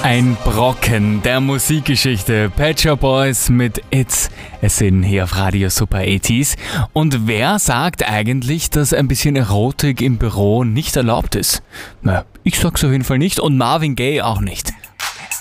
Ein Brocken der Musikgeschichte. Pet Shop Boys mit It's. Es sind hier auf Radio Super 80s. Und wer sagt eigentlich, dass ein bisschen Erotik im Büro nicht erlaubt ist? Na, ich sag's auf jeden Fall nicht und Marvin Gaye auch nicht.